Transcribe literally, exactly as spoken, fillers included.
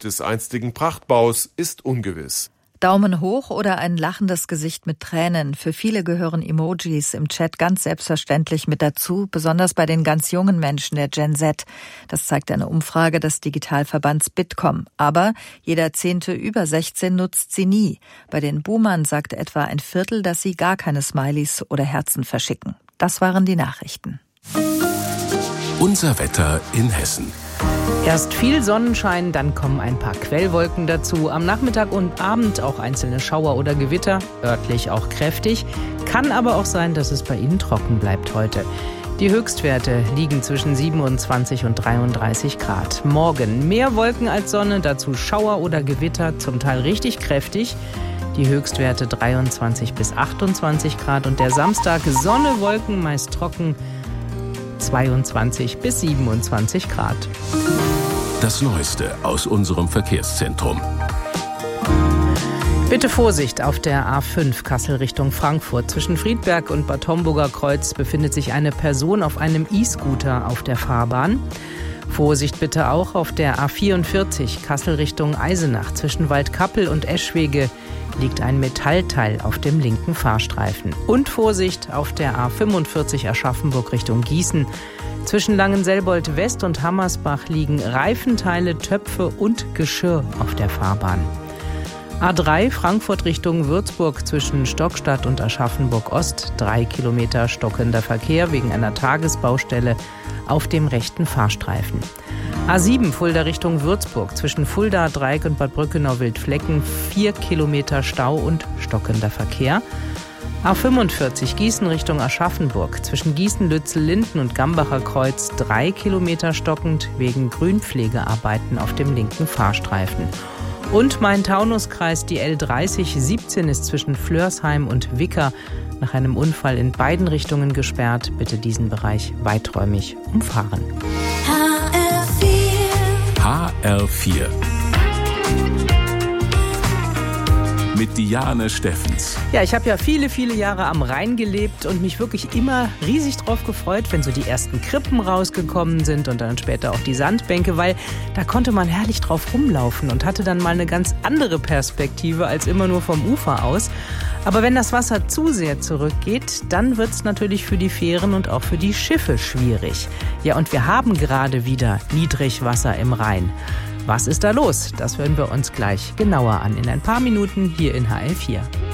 Zukunft des einstigen Prachtbaus ist ungewiss. Daumen hoch oder ein lachendes Gesicht mit Tränen. Für viele gehören Emojis im Chat ganz selbstverständlich mit dazu, besonders bei den ganz jungen Menschen der Gen Z. Das zeigt eine Umfrage des Digitalverbands Bitkom. Aber jeder Zehnte über sechzehn nutzt sie nie. Bei den Boomern sagt etwa ein Viertel, dass sie gar keine Smileys oder Herzen verschicken. Das waren die Nachrichten. Unser Wetter in Hessen. Erst viel Sonnenschein, dann kommen ein paar Quellwolken dazu. Am Nachmittag und Abend auch einzelne Schauer oder Gewitter, örtlich auch kräftig. Kann aber auch sein, dass es bei Ihnen trocken bleibt heute. Die Höchstwerte liegen zwischen siebenundzwanzig und dreiunddreißig Grad. Morgen mehr Wolken als Sonne, dazu Schauer oder Gewitter, zum Teil richtig kräftig. Die Höchstwerte dreiundzwanzig bis achtundzwanzig Grad und der Samstag Sonne, Wolken, meist trocken, zweiundzwanzig bis siebenundzwanzig Grad. Das Neueste aus unserem Verkehrszentrum. Bitte Vorsicht auf der A fünf Kassel Richtung Frankfurt. Zwischen Friedberg und Bad Homburger Kreuz befindet sich eine Person auf einem E-Scooter auf der Fahrbahn. Vorsicht bitte auch auf der A vierundvierzig Kassel Richtung Eisenach. Zwischen Waldkappel und Eschwege liegt ein Metallteil auf dem linken Fahrstreifen. Und Vorsicht auf der A fünfundvierzig Aschaffenburg Richtung Gießen. Zwischen Langenselbold West und Hammersbach liegen Reifenteile, Töpfe und Geschirr auf der Fahrbahn. A drei Frankfurt Richtung Würzburg zwischen Stockstadt und Aschaffenburg Ost. Drei Kilometer stockender Verkehr wegen einer Tagesbaustelle auf dem rechten Fahrstreifen. A sieben Fulda Richtung Würzburg zwischen Fulda, Dreieck und Bad Brückenau-Wildflecken. Vier Kilometer Stau und stockender Verkehr. A fünfundvierzig Gießen Richtung Aschaffenburg zwischen Gießen-Lützel-Linden und Gambacher Kreuz. Drei Kilometer stockend wegen Grünpflegearbeiten auf dem linken Fahrstreifen. Und Main-Taunus-Kreis, die L dreißig siebzehn ist zwischen Flörsheim und Wicker nach einem Unfall in beiden Richtungen gesperrt. Bitte diesen Bereich weiträumig umfahren. H R vier mit Diane Steffens. Ja, ich habe ja viele, viele Jahre am Rhein gelebt und mich wirklich immer riesig drauf gefreut, wenn so die ersten Krippen rausgekommen sind und dann später auch die Sandbänke, weil da konnte man herrlich drauf rumlaufen und hatte dann mal eine ganz andere Perspektive als immer nur vom Ufer aus. Aber wenn das Wasser zu sehr zurückgeht, dann wird es natürlich für die Fähren und auch für die Schiffe schwierig. Ja, und wir haben gerade wieder Niedrigwasser im Rhein. Was ist da los? Das hören wir uns gleich genauer an in ein paar Minuten hier in H L vier.